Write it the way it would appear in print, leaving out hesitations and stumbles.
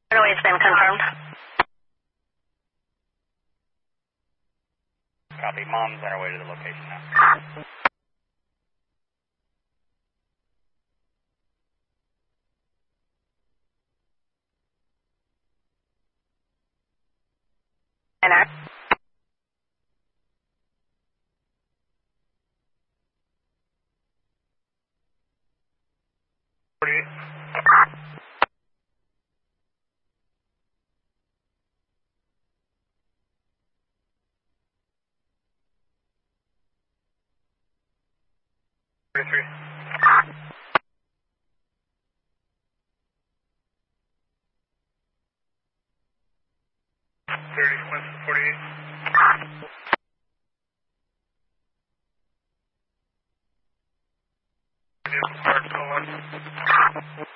Runway's been confirmed. Copy. Mom's on her way to the location now. NR. Winston 48. Park 01.